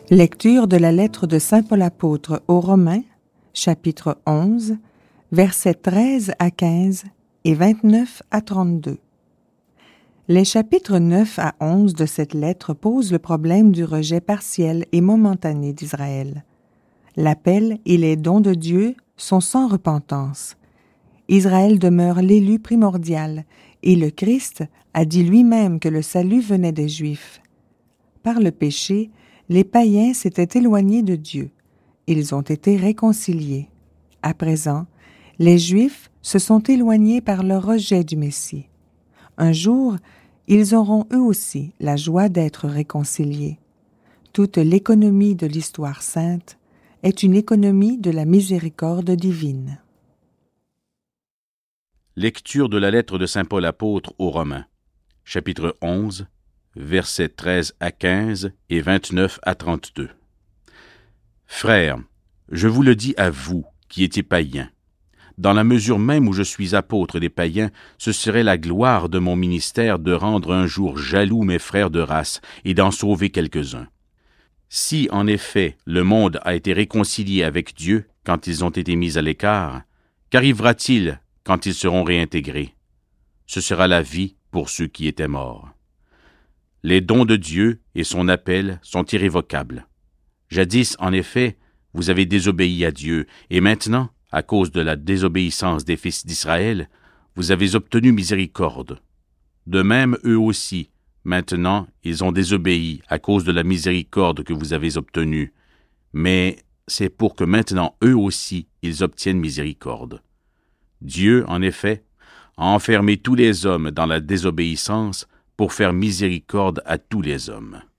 Lecture de la lettre de saint Paul apôtre aux Romains, chapitre 11, versets 13 à 15 et 29 à 32. Les chapitres 9 à 11 de cette lettre posent le problème du rejet partiel et momentané d'Israël. L'appel et les dons de Dieu sont sans repentance. Israël demeure l'élu primordial et le Christ a dit lui-même que le salut venait des Juifs. Par le péché, les païens s'étaient éloignés de Dieu. Ils ont été réconciliés. À présent, les Juifs se sont éloignés par leur rejet du Messie. Un jour, ils auront eux aussi la joie d'être réconciliés. Toute l'économie de l'histoire sainte est une économie de la miséricorde divine. Lecture de la lettre de saint Paul apôtre aux Romains, chapitre 11, versets 13 à 15 et 29 à 32. Frères, je vous le dis à vous, qui étiez païens. Dans la mesure même où je suis apôtre des païens, ce serait la gloire de mon ministère de rendre un jour jaloux mes frères de race et d'en sauver quelques-uns. Si, en effet, le monde a été réconcilié avec Dieu quand ils ont été mis à l'écart, qu'arrivera-t-il quand ils seront réintégrés? Ce sera la vie pour ceux qui étaient morts. Les dons de Dieu et son appel sont irrévocables. Jadis, en effet, vous avez désobéi à Dieu, et maintenant, à cause de la désobéissance des fils d'Israël, vous avez obtenu miséricorde. De même, eux aussi, maintenant, ils ont désobéi à cause de la miséricorde que vous avez obtenue. Mais c'est pour que maintenant, eux aussi, ils obtiennent miséricorde. Dieu, en effet, a enfermé tous les hommes dans la désobéissance pour faire miséricorde à tous les hommes.